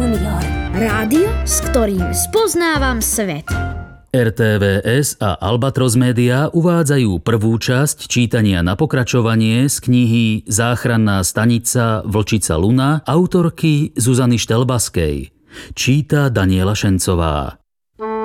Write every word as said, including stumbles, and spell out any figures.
Junior. Rádio, s ktorým spoznávam svet. er té vé es a Albatros Media uvádzajú prvú časť čítania na pokračovanie z knihy Záchranná stanica Vlčica Luna autorky Zuzany Štelbaskej. Číta Daniela Šencová.